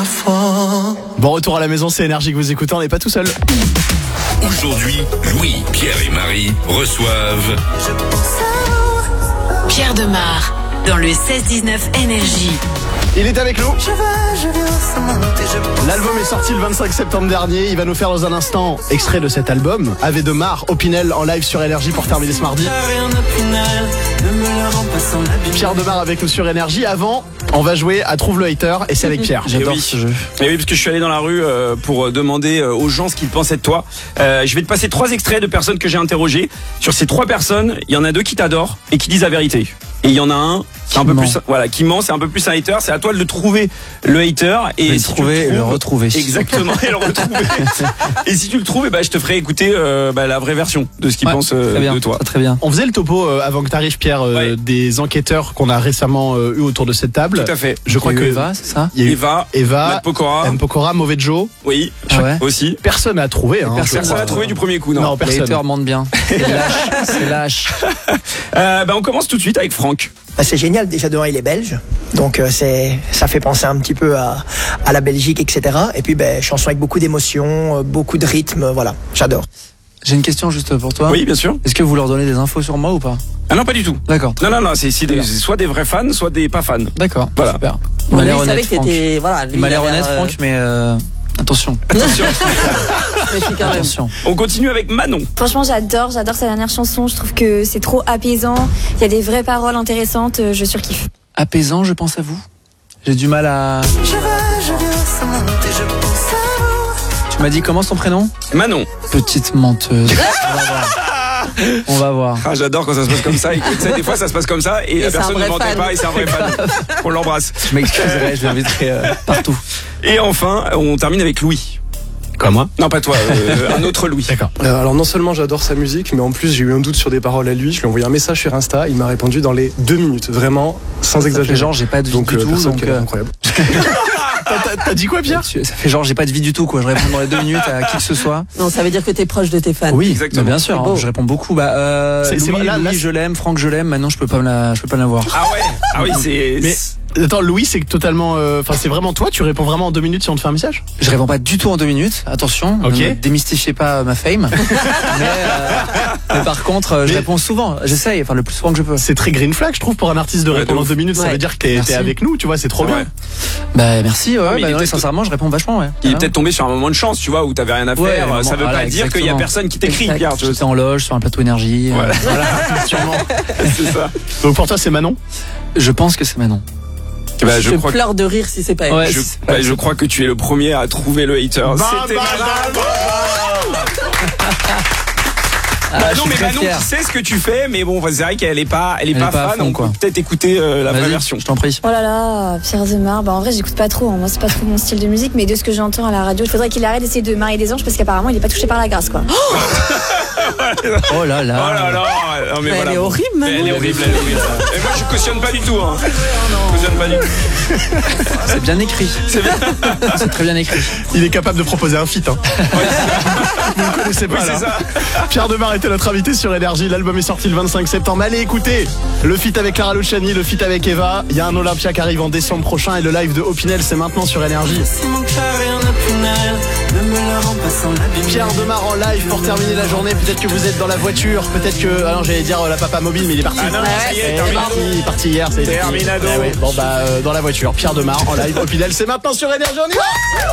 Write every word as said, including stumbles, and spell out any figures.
fois. Bon retour à la maison, c'est Énergie que vous écoutez, on n'est pas tout seul. Aujourd'hui, Louis, Pierre et Marie reçoivent Pierre Demar dans le seize dix-neuf Énergie. Il est avec nous. Je vais, je viens, ça monte et je L'album est sorti le vingt-cinq septembre dernier. Il va nous faire dans un instant extrait de cet album. Ave de Mar, Opinel en live sur Énergie pour terminer ce mardi. rien d'Opinel, ne me le rends pas sans l'habitude. Pierre Demar avec nous sur Énergie. Avant, on va jouer à Trouve le hater et c'est avec Pierre. J'adore oui. ce jeu. Et oui, parce que je suis allé dans la rue euh, pour demander euh, aux gens ce qu'ils pensaient de toi. Euh, je vais te passer trois extraits de personnes que j'ai interrogées. Sur ces trois personnes, il y en a deux qui t'adorent et qui disent la vérité. Et il y en a un qui est un peu ment. plus, voilà, qui ment, c'est un peu plus un hater. C'est à toi de le trouver, le hater, et le si trouver tu et le, le trouves, retrouver. Exactement, et le retrouver. Et si tu le trouves, eh ben, je te ferai écouter euh, bah, la vraie version de ce qu'ils Ouais, pensent euh, très bien, de toi. Très, très bien. On faisait le topo euh, avant que tu arrives, Pierre, euh, Ouais. des enquêteurs qu'on a récemment euh, eu autour de cette table. Tout à fait. Je crois Il y a que eu Eva, c'est ça il y a eu Eva, Eva, Matt Pokora, M. Pokora, Mauvais Joe. oui, Ah ouais. aussi. Personne n'a trouvé. Hein, Personne je Ça crois. l'a trouvé du premier coup, non, Non, Les personne. haters mentent bien. C'est lâche. C'est lâche. Euh, bah, on commence tout de suite avec Franck. Bah, c'est génial, déjà de un il est belge, donc euh, c'est ça fait penser un petit peu à, à la Belgique, et cetera. Et puis ben, chanson avec beaucoup d'émotion, euh, beaucoup de rythme, euh, voilà, j'adore. J'ai une question juste pour toi. Oui, bien sûr. Est-ce que vous leur donnez des infos sur moi ou pas? Ah non, pas du tout. D'accord. Non, non, non, c'est c'est des- c'est soit des vrais fans, soit des pas fans. D'accord. Voilà. Super. Il Bon, m'a lui, l'air il savait honnête, que Franck. t'étais. Voilà, lui, Il m'a l'air il a honnête, euh, Franck, mais euh, attention. Attention. mais quand même. Attention. On continue avec Manon. Franchement, j'adore, j'adore sa dernière chanson. Je trouve que c'est trop apaisant. Il y a des vraies paroles intéressantes. Je surkiffe. Apaisant, je pense à vous. J'ai du mal à. Je vais, je viens, ça monte et je pense à vous. Tu m'as dit comment son prénom? Manon. Petite menteuse. On va voir. On va voir. Ah, j'adore quand ça se passe comme ça. Et, tu sais, des fois, ça se passe comme ça et, Et la c'est un personne ne vrai mentait fan. pas et c'est un vrai fan. On l'embrasse. Je m'excuserai, je l'inviterai euh, partout. Et enfin, on termine avec Louis. Comme moi. Non, pas toi, euh, un autre Louis. D'accord. Euh, alors non seulement j'adore sa musique, mais en plus j'ai eu un doute sur des paroles à lui. Je lui ai envoyé un message sur Insta, il m'a répondu dans les deux minutes, vraiment sans Ça fait exagérer. genre j'ai pas de vie donc du euh, tout. personne Donc qui a l'air euh, incroyable. T'as- T'as t'as dit quoi, Pierre? ça fait genre j'ai pas de vie du tout quoi. Je réponds dans les deux minutes à qui que ce soit. Non, ça veut dire que t'es proche de tes fans. Oui, exactement. bah, bien sûr. C'est beau. hein, je réponds beaucoup. Bah euh, C'est- c'est- Louis, là, là, Louis, c'est- je l'aime. Franck, je l'aime. Maintenant, je peux pas me la, je peux pas l'avoir. Ah ouais. Ah oui, c'est. Mais attends, Louis, c'est totalement. Enfin, c'est vraiment toi. Tu réponds vraiment en deux minutes si on te fait un message? Je réponds pas du tout en deux minutes. Attention, Ok. ne démystifiez pas ma fame. mais, euh, mais par contre, euh, je Mais- réponds souvent. J'essaye, enfin le plus souvent que je peux. C'est très green flag, je trouve, pour un artiste de Ouais, répondre de en ouf. deux minutes. Ça Ouais. veut dire que t'es Merci. t'es avec nous, tu vois, c'est trop Ouais. bien. Bah merci. Ouais, Non, mais bah, il est non, peut-être- sincèrement, je réponds vachement. Ouais. Il est Hein peut-être tombé sur un moment de chance, tu vois, où t'avais rien à Ouais, faire. vraiment, ça veut voilà, pas dire qu'il y a exactement. personne qui t'écrit, Exact. Pierre. tu vois. J'étais en loge sur un plateau énergie. euh, Voilà. Voilà, sûrement. C'est ça. Donc pour toi, c'est Manon? Je pense que c'est Manon. Bah, Je, je crois que. pleure de rire si c'est pas elle. Ouais. Je, c'est- bah, je crois que tu es le premier à trouver le hater. Bah, C'était bah, Manon. bah, Ah, Bah je non, suis mais très Manon fier. qui sait ce que tu fais, mais bon, c'est vrai qu'elle est pas, elle est Elle pas, est pas à fan. fond, On quoi. peut peut-être écouter euh, la vraie Vas-y, version. je t'en prie. Oh là là, Pierre Demar. Bah en vrai, j'écoute pas trop. hein. Moi, c'est pas trop mon style de musique, mais de ce que j'entends à la radio, il faudrait qu'il arrête d'essayer de marier des anges parce qu'apparemment, il est pas touché par la grâce, quoi. Oh là Oh là là. là. Non, mais Mais voilà. elle est horrible, Mais Manon. Elle est horrible, elle est horrible. Et moi, je cautionne pas du tout. Hein. Je cautionne pas du tout. C'est bien écrit. C'est bien. C'est très bien écrit. Il est capable de proposer un feat. Hein. Vous ne connaissez pas Oui, là. c'est ça. Pierre Demar était notre invité sur Énergie. L'album est sorti le vingt-cinq septembre. Allez écoutez le feat avec Clara Luciani, le feat avec Eva. Il y a un Olympia qui arrive en décembre prochain et le live de Opinel, c'est maintenant sur Énergie. Si mon cœur rien d'Opinel, ne me le rends pas sans l'habitude. Pierre Demar en live pour terminer la journée. Peut-être que vous êtes dans la voiture, peut-être que. Alors j'allais dire euh, la papa mobile, mais il est parti. Ah non, ça y est, Eh, il est terminado. parti, il est parti hier. c'est Terminado. Eh oui. Bon bah euh, dans la voiture. Pierre Demar en live. Opinel, c'est maintenant sur Énergie. On y va.